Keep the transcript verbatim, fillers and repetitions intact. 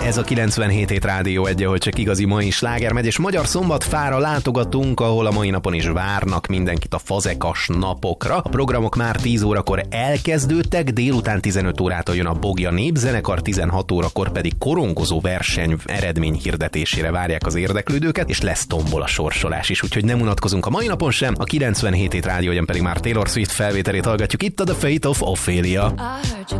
Ez a kilencvenhét hét Rádió egy, ahol csak igazi mai sláger megy, és Magyar Szombatfára látogatunk, ahol a mai napon is várnak mindenkit a fazekas napokra. A programok már tíz órakor elkezdődtek, délután tizenöt órától jön a Bogja Népzenekar, tizenhat órakor pedig korongozó verseny eredmény hirdetésére várják az érdeklődőket, és lesz tombola sorsolás is, úgyhogy nem unatkozunk a mai napon sem. A kilencvenhét hét Rádiógyan pedig már Taylor Swift felvételét hallgatjuk, itt a The Fate of Ophelia.